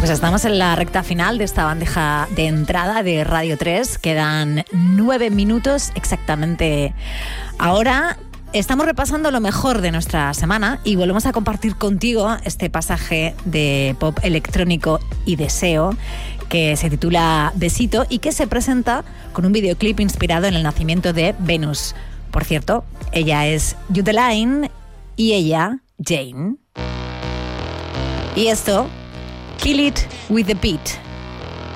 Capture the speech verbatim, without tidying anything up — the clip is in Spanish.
Pues estamos en la recta final de esta bandeja de entrada de Radio tres. Quedan nueve minutos exactamente ahora. Estamos repasando lo mejor de nuestra semana y volvemos a compartir contigo este pasaje de pop electrónico y deseo que se titula Besito y que se presenta con un videoclip inspirado en el nacimiento de Venus. Por cierto, ella es Yudeline y ella, Jane. Y esto, Kill It With The Beat.